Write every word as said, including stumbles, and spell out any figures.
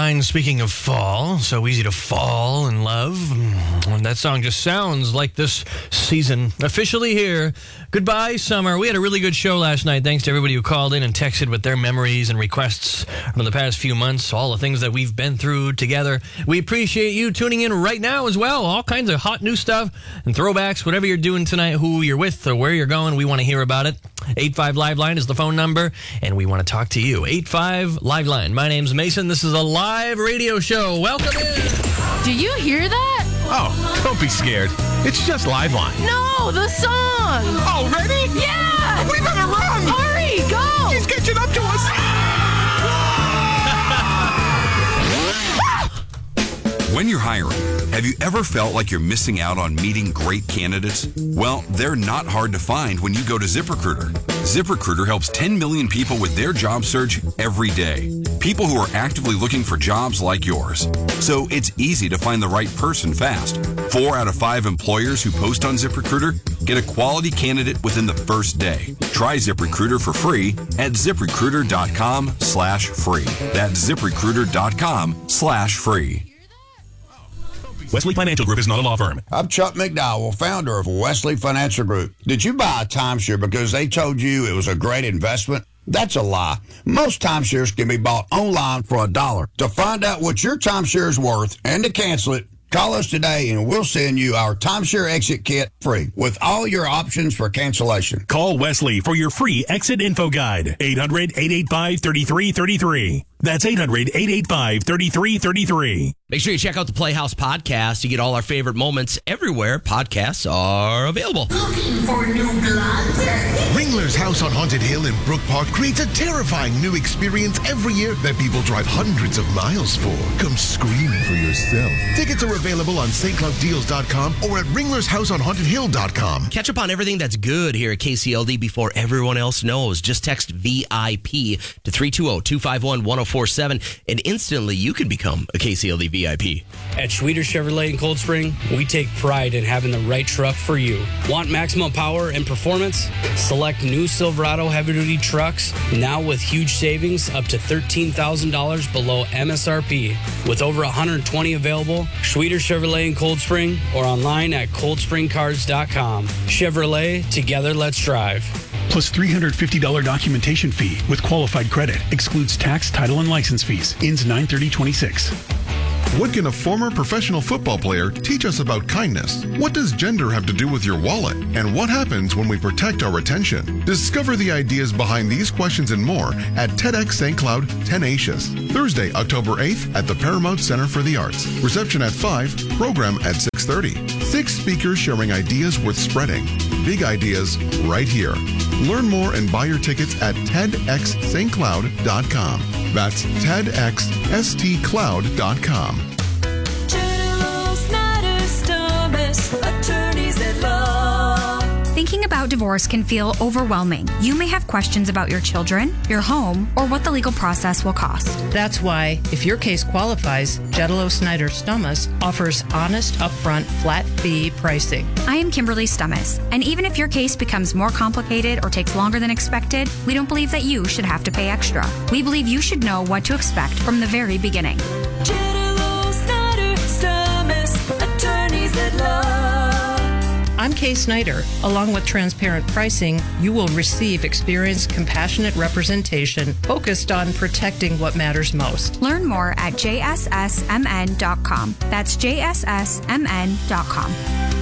Lifeline, speaking of fall, so easy to fall in love. And that song just sounds like this season. Officially here. Goodbye, summer. We had a really good show last night. Thanks to everybody who called in and texted with their memories and requests from the past few months, all the things that we've been through together. We appreciate you tuning in right now as well. All kinds of hot new stuff and throwbacks, whatever you're doing tonight, who you're with or where you're going, we want to hear about it. eight five Liveline is the phone number, and we want to talk to you. eight five Liveline. My name's Mason. This is a live radio show. Welcome in. Do you hear that? Oh, don't be scared. It's just Liveline. No, the song. Already? Yeah. We better run. Hurry, go. He's catching up to us. When you're hiring, have you ever felt like you're missing out on meeting great candidates? Well, they're not hard to find when you go to ZipRecruiter. ZipRecruiter helps ten million people with their job search every day. People who are actively looking for jobs like yours. So it's easy to find the right person fast. Four out of five employers who post on ZipRecruiter get a quality candidate within the first day. Try ZipRecruiter for free at ZipRecruiter.com slash free. That's ZipRecruiter.com slash free. Wesley Financial Group is not a law firm. I'm Chuck McDowell, founder of Wesley Financial Group. Did you buy a timeshare because they told you it was a great investment? That's a lie. Most timeshares can be bought online for a dollar. To find out what your timeshare is worth and to cancel it, call us today and we'll send you our timeshare exit kit free with all your options for cancellation. Call Wesley for your free exit info guide. eight hundred, eight eight five, three three three three. That's eight hundred, eight eight five, three three three three. Make sure you check out the Playhouse Podcast. You get all our favorite moments everywhere podcasts are available. Looking for new blood? Ringler's House on Haunted Hill in Brook Park creates a terrifying new experience every year that people drive hundreds of miles for. Come scream for yourself. Tickets are available on St Cloud Deals dot com or at Ringler's House on Haunted Hill dot com. Catch up on everything that's good here at K C L D before everyone else knows. Just text V I P to three two zero, two five one, one zero four seven and instantly you can become a K C L D V I P. At Schweter Chevrolet in Cold Spring, we take pride in having the right truck for you. Want maximum power and performance? Select new Silverado heavy-duty trucks now with huge savings up to thirteen thousand dollars below M S R P. With over one hundred twenty available, Schweter Chevrolet in Cold Spring or online at cold spring cars dot com. Chevrolet, together let's drive. Plus three hundred fifty dollars documentation fee with qualified credit. Excludes tax, title, and license fees. Ends nine thirty twenty-six. What can a former professional football player teach us about kindness? What does gender have to do with your wallet? And what happens when we protect our attention? Discover the ideas behind these questions and more at TEDx Saint Cloud Tenacious. Thursday, October eighth at the Paramount Center for the Arts. Reception at five, program at six thirty. Six speakers sharing ideas worth spreading. Big ideas right here. Learn more and buy your tickets at TEDx Saint Cloud dot com. That's TEDx S T Cloud dot com. Thinking about divorce can feel overwhelming. You may have questions about your children, your home, or what the legal process will cost. That's why, if your case qualifies, Jetalo Snyder Stummas offers honest, upfront, flat fee pricing. I am Kimberly Stummas, and even if your case becomes more complicated or takes longer than expected, we don't believe that you should have to pay extra. We believe you should know what to expect from the very beginning. Jetalo Snyder Stummas, attorneys at law. I'm Kay Snyder. Along with transparent pricing, you will receive experienced, compassionate representation focused on protecting what matters most. Learn more at J S S M N dot com. That's J S S M N dot com.